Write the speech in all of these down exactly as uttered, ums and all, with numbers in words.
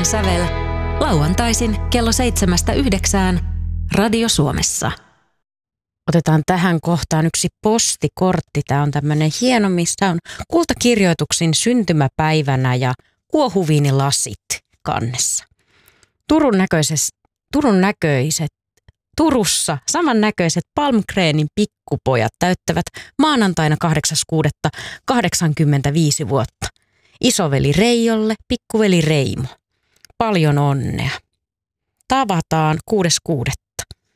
Suomen sävel. Lauantaisin kello seitsemästä yhdeksään Radio Suomessa. Otetaan tähän kohtaan yksi postikortti. Tämä on tämmöinen hieno, missä on kultakirjoituksin syntymäpäivänä ja kuohuviinilasit kannessa. Turun näköiset, Turun näköiset, Turussa samannäköiset Palmgrenin pikkupojat täyttävät maanantaina kahdeksas kuudetta kahdeksankymmentäviisi vuotta. Isoveli Reijolle, pikkuveli Reimo. Paljon onnea. Tavataan kuudes kuudetta.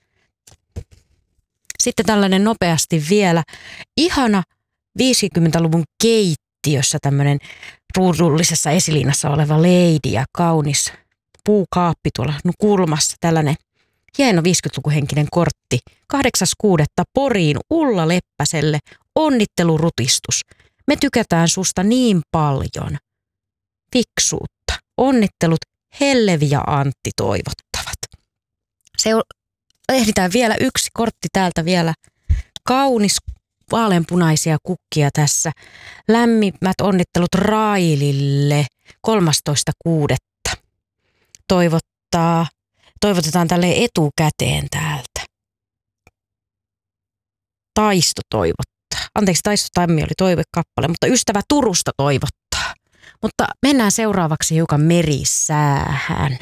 Sitten tällainen nopeasti vielä. Ihana viisikymmentäluvun keittiössä tämmöinen ruudullisessa esiliinassa oleva leidi ja kaunis puukaappi tuolla kulmassa. Tällainen hieno viisikymmentälukuhenkinen kortti. kahdeksas kuudetta Poriin Ulla Leppäselle. Onnittelurutistus. Me tykätään susta niin paljon. Fiksuutta. Onnittelut Hellevi ja Antti toivottavat. Se ehditään vielä yksi kortti täältä vielä. Kaunis vaaleanpunaisia kukkia tässä. Lämmimät onnittelut Railille kolmastoista kuudetta Toivottaa, toivotetaan tälle etukäteen täältä. Taisto toivottaa. Anteeksi, Taisto Tammi oli toivekappale, mutta ystävä Turusta toivottaa. Mutta mennään seuraavaksi hiukan merisäähän.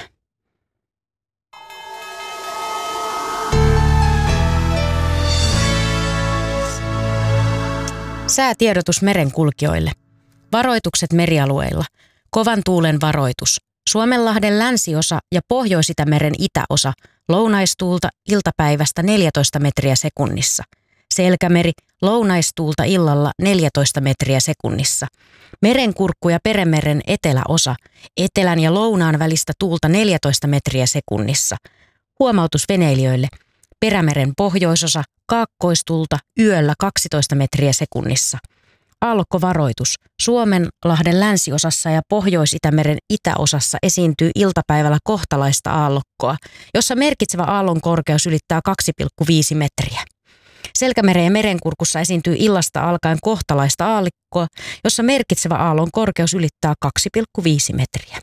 Säätiedotus merenkulkijoille. Varoitukset merialueilla. Kovan tuulen varoitus. Suomenlahden länsiosa ja Pohjois-Itämeren itäosa. Lounaistuulta iltapäivästä neljätoista metriä sekunnissa. Selkämeri, lounaistuulta illalla neljätoista metriä sekunnissa. Merenkurkku ja Peremeren eteläosa, etelän ja lounaan välistä tuulta neljätoista metriä sekunnissa. Huomautus veneilijöille. Perämeren pohjoisosa, kaakkoistuulta yöllä kaksitoista metriä sekunnissa. Aallokkovaroitus. Suomenlahden länsiosassa ja Pohjois-Itämeren itäosassa esiintyy iltapäivällä kohtalaista aallokkoa, jossa merkitsevä aallon korkeus ylittää kaksi pilkku viisi metriä. Selkämeren ja merenkurkussa esiintyy illasta alkaen kohtalaista aallikkoa, jossa merkitsevä aallon korkeus ylittää kaksi pilkku viisi metriä.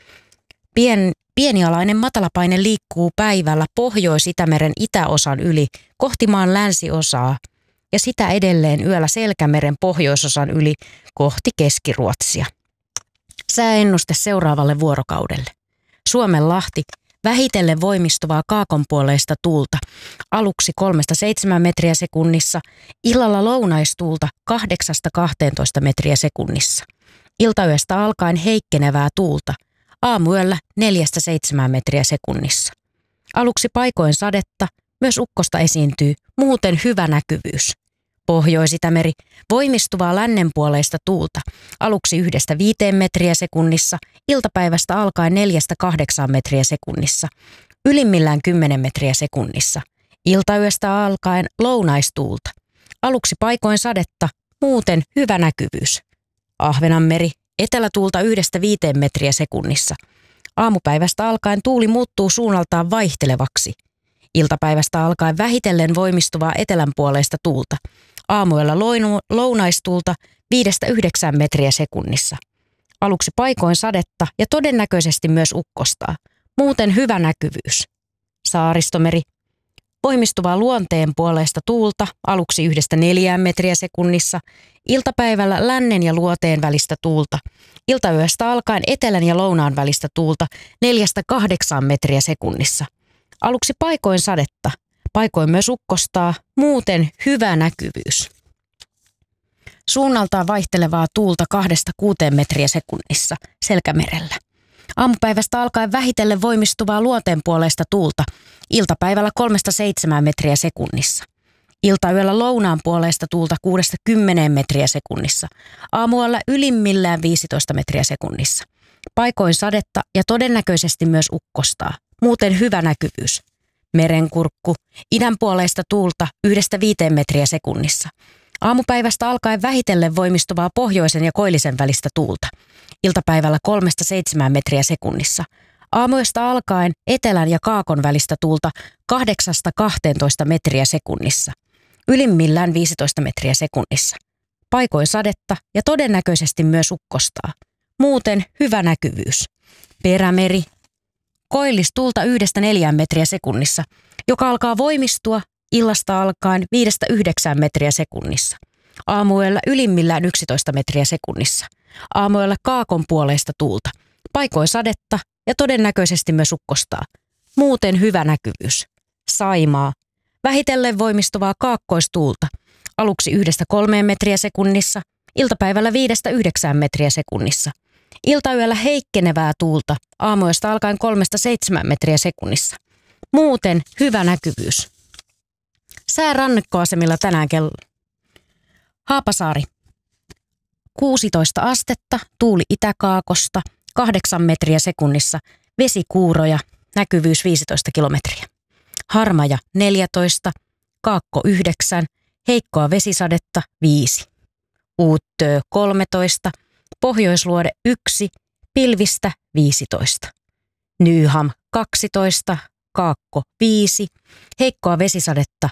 Pien, pienialainen matalapaine liikkuu päivällä Pohjois-Itämeren itäosan yli kohti maan länsiosaa ja sitä edelleen yöllä Selkämeren pohjoisosan yli kohti Keski-Ruotsia. Sääennuste seuraavalle vuorokaudelle. Suomenlahti. Vähitellen voimistuvaa kaakonpuoleista tuulta, aluksi kolmesta seitsemään metriä sekunnissa, illalla lounaistuulta kahdeksasta kahteentoista metriä sekunnissa. Iltayöstä alkaen heikkenevää tuulta, aamuyöllä neljästä seitsemään metriä sekunnissa. Aluksi paikoin sadetta, myös ukkosta esiintyy, muuten hyvä näkyvyys. Pohjois-Itämeri, voimistuvaa lännenpuoleista tuulta, aluksi yhdestä viiteen metriä sekunnissa, iltapäivästä alkaen neljästä kahdeksaan metriä sekunnissa, ylimmillään kymmenen metriä sekunnissa, iltayöstä alkaen lounaistuulta, aluksi paikoin sadetta, muuten hyvä näkyvyys. Ahvenanmeri, etelätuulta yhdestä viiteen metriä sekunnissa, aamupäivästä alkaen tuuli muuttuu suunnaltaan vaihtelevaksi, iltapäivästä alkaen vähitellen voimistuvaa etelänpuoleista tuulta, aamuyöllä lounaistuulta viidestä yhdeksään metriä sekunnissa. Aluksi paikoin sadetta ja todennäköisesti myös ukkostaa. Muuten hyvä näkyvyys. Saaristomeri. Voimistuvaa luonteen puoleista tuulta aluksi yhdestä neljään metriä sekunnissa. Iltapäivällä lännen ja luoteen välistä tuulta. Iltayöstä alkaen etelän ja lounaan välistä tuulta neljästä kahdeksaan metriä sekunnissa. Aluksi paikoin sadetta, paikoin myös ukkostaa, muuten hyvä näkyvyys. Suunnaltaan vaihtelevaa tuulta kahdesta kuuteen metriä sekunnissa Selkämerellä. Aamupäivästä alkaen vähitellen voimistuvaa luonteenpuoleista tuulta, iltapäivällä kolmesta seitsemään metriä sekunnissa. Iltayöllä lounaan puoleista tuulta kuudesta kymmeneen metriä sekunnissa. Aamualla ylimmillään viisitoista metriä sekunnissa. Paikoin sadetta ja todennäköisesti myös ukkostaa. Muuten hyvä näkyvyys. Merenkurkku, idänpuoleista tuulta yhdestä viiteen metriä sekunnissa. Aamupäivästä alkaen vähitellen voimistuvaa pohjoisen ja koillisen välistä tuulta. Iltapäivällä kolmesta seitsemään metriä sekunnissa. Aamuista alkaen etelän ja kaakon välistä tuulta kahdeksasta kahteentoista metriä sekunnissa. Ylimmillään viisitoista metriä sekunnissa. Paikoin sadetta ja todennäköisesti myös ukkostaa. Muuten hyvä näkyvyys. Perämeri. Koillistuulta yhdestä neljään metriä sekunnissa, joka alkaa voimistua illasta alkaen viidestä yhdeksään metriä sekunnissa. Aamuyöllä ylimmillään yksitoista metriä sekunnissa. Aamuyöllä kaakon puoleista tuulta. Paikoin sadetta ja todennäköisesti myös ukkostaa. Muuten hyvä näkyvyys. Saimaa. Vähitellen voimistuvaa kaakkoistuulta. Aluksi yhdestä kolmeen metriä sekunnissa. Iltapäivällä viidestä yhdeksään metriä sekunnissa. Iltayöllä heikkenevää tuulta. Aamuyöstä alkaen kolmesta seitsemään metriä sekunnissa. Muuten hyvä näkyvyys. Sää rannikkoasemilla tänään kello. Haapasaari. kuusitoista astetta, tuuli itäkaakosta, kahdeksan metriä sekunnissa, vesikuuroja, näkyvyys viisitoista kilometriä. Harmaja neljätoista, kaakko yhdeksän, heikkoa vesisadetta viisi. Uuttöö kolmetoista, pohjoisluode yksi, pilvistä viisitoista. Nyham kaksitoista, kaakko viisi, heikkoa vesisadetta